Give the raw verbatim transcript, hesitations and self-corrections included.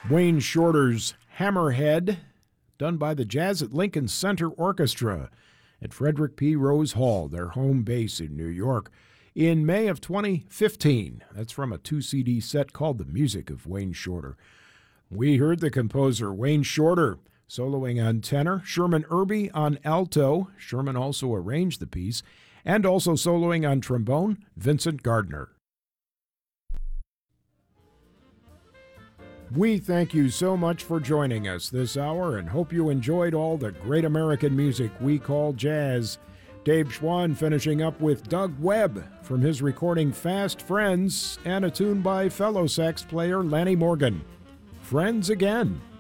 Wayne Shorter's Hammerhead, done by the Jazz at Lincoln Center Orchestra at Frederick P. Rose Hall, their home base in New York, in May of twenty fifteen. That's from a two-C D set called The Music of Wayne Shorter. We heard the composer Wayne Shorter soloing on tenor, Sherman Irby on alto. Sherman also arranged the piece, and also soloing on trombone, Vincent Gardner. We thank you so much for joining us this hour and hope you enjoyed all the great American music we call jazz. Dave Schwann finishing up with Doug Webb from his recording Fast Friends and a tune by fellow sax player Lanny Morgan. Friends again.